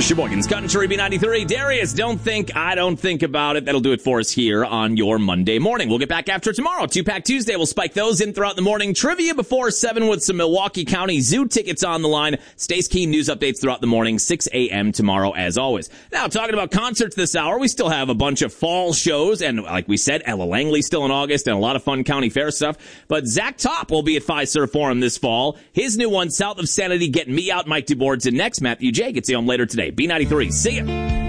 Sheboygan's Country B93. Darius, I don't think about it. That'll do it for us here on your Monday morning. We'll get back after tomorrow. Two-Pack Tuesday. We'll spike those in throughout the morning. Trivia before 7 with some Milwaukee County Zoo tickets on the line. Stace Keen news updates throughout the morning, 6 a.m. tomorrow as always. Now, talking about concerts this hour, we still have a bunch of fall shows. And like we said, Ella Langley still in August and a lot of fun county fair stuff. But Zach Top will be at Fiserv Forum this fall. His new one, South of Sanity, Get Me Out, Mike DuBois. And next, Matthew J. gets you home later today. B93. See ya.